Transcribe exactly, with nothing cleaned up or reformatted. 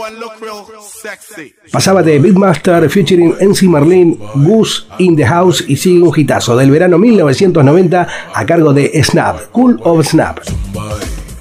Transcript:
Pasaba de Beatmaster featuring M C Merlin, Goose in the House y sigue un hitazo del verano mil novecientos noventa a cargo de Snap, Cool of Snap.